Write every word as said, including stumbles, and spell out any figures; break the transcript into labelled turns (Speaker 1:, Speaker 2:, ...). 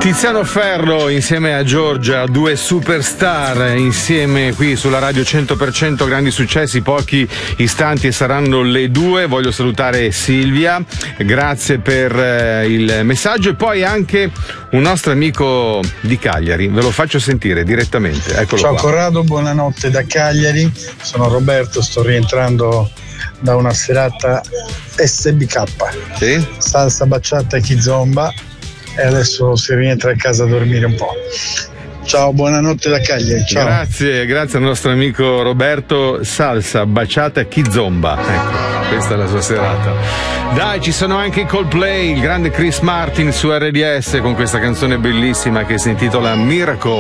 Speaker 1: Tiziano Ferro insieme a Giorgia, due superstar insieme qui sulla radio cento per cento grandi successi, pochi istanti e saranno le due. Voglio salutare Silvia, grazie per eh, il messaggio, e poi anche un nostro amico di Cagliari, ve lo faccio sentire direttamente. Eccolo.
Speaker 2: Ciao
Speaker 1: qua.
Speaker 2: Corrado, buonanotte da Cagliari, sono Roberto, sto rientrando da una serata S B K,
Speaker 1: sì?
Speaker 2: Salsa, bachata e kizomba, e adesso si rientra a casa a dormire un po'. Ciao, buonanotte da Cagliari. Ciao.
Speaker 1: Grazie, grazie al nostro amico Roberto. Salsa, baciata e kizomba. Ecco, questa è la sua serata. Dai, ci sono anche i Coldplay, il grande Chris Martin su R D S con questa canzone bellissima che si intitola Miracle.